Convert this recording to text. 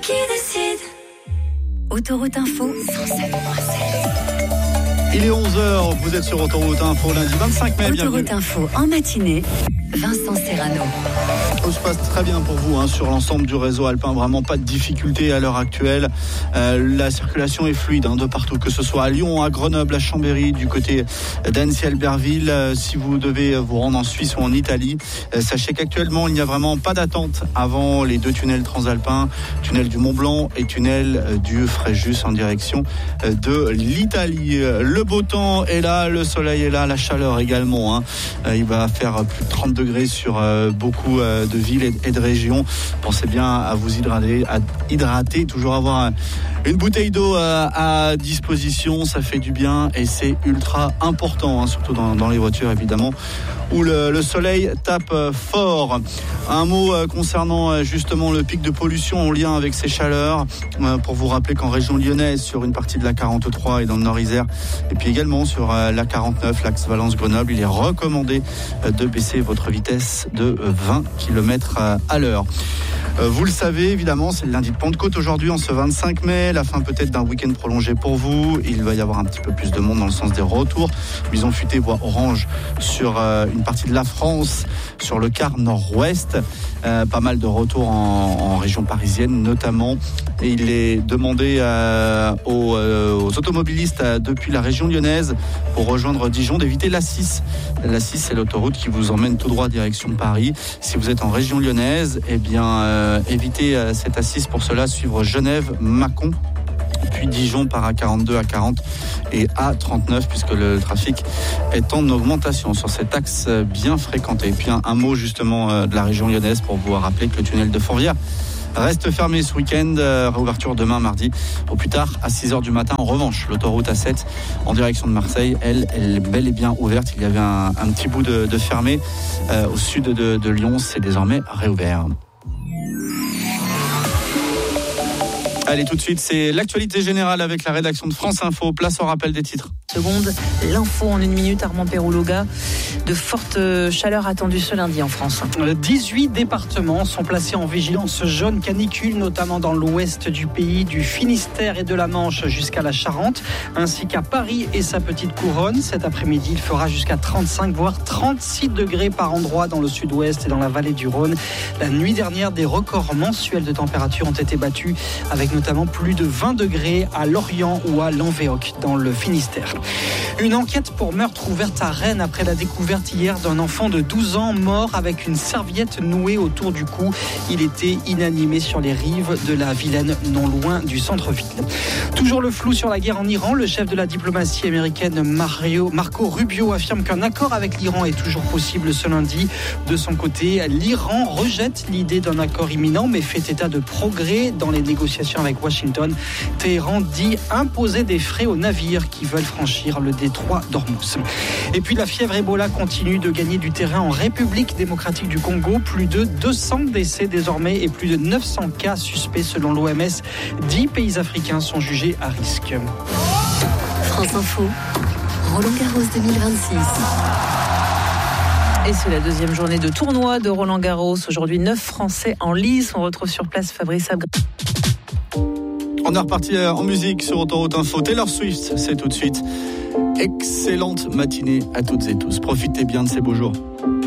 qui décide. Autoroute Info 107.7. Il est 11h, vous êtes sur Autoroute Info lundi 25 mai. Autoroute Bienvenue. Info en matinée, Vincent Serrano. Tout se passe très bien pour vous sur l'ensemble du réseau alpin. Vraiment pas de difficultés à l'heure actuelle. La circulation est fluide de partout, que ce soit à Lyon, à Grenoble, à Chambéry, du côté d'Annecy-Albertville. Si vous devez vous rendre en Suisse ou en Italie, sachez qu'actuellement il n'y a vraiment pas d'attente avant les deux tunnels transalpins, tunnel du Mont-Blanc et tunnel du Fréjus en direction de l'Italie. Le beau temps est là, le soleil est là, la chaleur également. Il va faire plus de 30 degrés sur beaucoup de villes et de régions. Pensez bien à vous hydrater, toujours avoir une bouteille d'eau à disposition, ça fait du bien et c'est ultra important, surtout dans les voitures évidemment, où le soleil tape fort. Un mot concernant justement le pic de pollution en lien avec ces chaleurs, pour vous rappeler qu'en région lyonnaise, sur une partie de la 43 et dans le Nord-Isère, et puis également sur la 49, l'axe Valence-Grenoble, il est recommandé de baisser votre vitesse de 20 km à l'heure. Vous le savez, évidemment, c'est le lundi de Pentecôte aujourd'hui, en ce 25 mai, la fin peut-être d'un week-end prolongé pour vous. Il va y avoir un petit peu plus de monde dans le sens des retours. Bison futé voie orange sur une partie de la France, sur le quart nord-ouest. Pas mal de retours en région parisienne notamment. Et il est demandé aux automobilistes depuis la région lyonnaise, pour rejoindre Dijon, d'éviter l'A6. L'A6, c'est l'autoroute qui vous emmène tout droit direction Paris. Si vous êtes en région lyonnaise, évitez cette A6. Pour cela, suivre Genève, Mâcon, puis Dijon par A42, A40 et A39, puisque le trafic est en augmentation sur cet axe bien fréquenté. Et puis un mot justement de la région lyonnaise pour vous rappeler que le tunnel de Fourvière reste fermé ce week-end. Réouverture demain mardi au plus tard à 6h du matin. En revanche, l'autoroute A7 en direction de Marseille, elle est bel et bien ouverte. Il y avait un petit bout de fermé au sud de Lyon. C'est désormais réouvert. Allez, tout de suite, c'est l'actualité générale avec la rédaction de France Info. Place au rappel des titres. Seconde, l'info en une minute, Armand Perrouloga. De fortes chaleurs attendues ce lundi en France. 18 départements sont placés en vigilance jaune canicule, notamment dans l'ouest du pays, du Finistère et de la Manche jusqu'à la Charente, ainsi qu'à Paris et sa petite couronne. Cet après-midi, il fera jusqu'à 35 voire 36 degrés par endroit dans le sud-ouest et dans la vallée du Rhône. La nuit dernière, des records mensuels de température ont été battus, avec notamment plus de 20 degrés à Lorient ou à Lanvéoc dans le Finistère. Une enquête pour meurtre ouverte à Rennes après la découverte hier d'un enfant de 12 ans mort avec une serviette nouée autour du cou. Il était inanimé sur les rives de la Vilaine, non loin du centre-ville. Toujours le flou sur la guerre en Iran. Le chef de la diplomatie américaine Marco Rubio affirme qu'un accord avec l'Iran est toujours possible ce lundi. De son côté, l'Iran rejette l'idée d'un accord imminent mais fait état de progrès dans les négociations avec Washington. Téhéran dit imposer des frais aux navires qui veulent franchir le détroit d'Ormuz. Et puis la fièvre Ebola continue de gagner du terrain en République démocratique du Congo. Plus de 200 décès désormais et plus de 900 cas suspects selon l'OMS. 10 pays africains sont jugés à risque. France Info, Roland-Garros 2026. Et c'est la deuxième journée de tournoi de Roland-Garros. Aujourd'hui, 9 Français en lice. On retrouve sur place Fabrice Abgrin. On est reparti en musique sur Autoroute Info. Taylor Swift, c'est tout de suite. Excellente matinée à toutes et tous. Profitez bien de ces beaux jours.